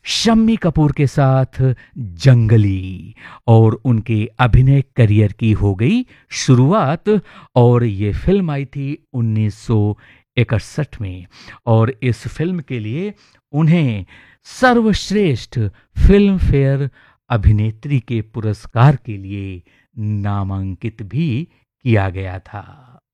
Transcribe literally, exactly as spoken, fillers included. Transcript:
शम्मी कपूर के साथ जंगली और उनके अभिनय करियर की हो गई शुरुआत। और ये फिल्म आई थी उन्नीस सौ इकसठ में और इस फिल्म के लिए उन्हें सर्वश्रेष्ठ फिल्म फेयर अभिनेत्री के पुरस्कार के लिए नामांकित भी किया गया था।